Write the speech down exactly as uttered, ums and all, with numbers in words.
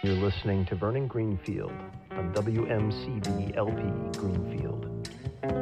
You're listening to Vernon Greenfield on W M C B L P Greenfield.